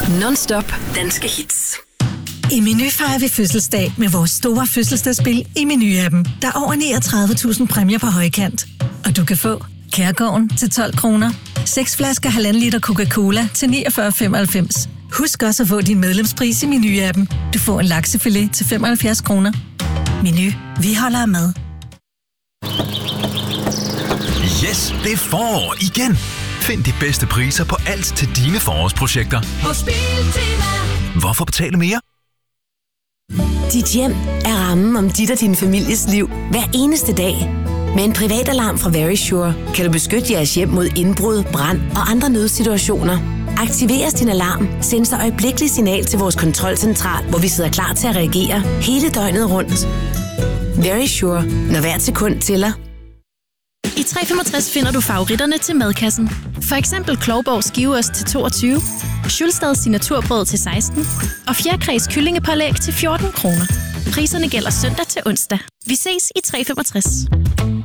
Non-stop danske hits. I Meny fejrer vi fødselsdag med vores store fødselsdagsspil i Meny-appen. Der er over 39.000 præmier på højkant. Og du kan få Kærgården til 12 kroner, 6 flasker 1,5 liter Coca-Cola til 49,95. Husk også at få din medlemspris i Meny-appen. Du får en laksefilet til 75 kroner. Meny. Vi holder af mad. Yes, det er forår igen. Find de bedste priser på alt til dine forårsprojekter. Hos Biltema. Hvorfor betale mere? Dit hjem er rammen om dit og din families liv hver eneste dag. Med en privatalarm fra Verisure kan du beskytte jeres hjem mod indbrud, brand og andre nødsituationer. Aktiveres din alarm, sendes der øjeblikkeligt signal til vores kontrolcentral, hvor vi sidder klar til at reagere hele døgnet rundt. Verisure. Når hvert sekund tæller. I 365 finder du favoritterne til madkassen. For eksempel Klovborg skiveost til 22, Schulstads signaturbrød til 16 og fjerkræs kyllingepålæg til 14 kroner. Priserne gælder søndag til onsdag. Vi ses i 365.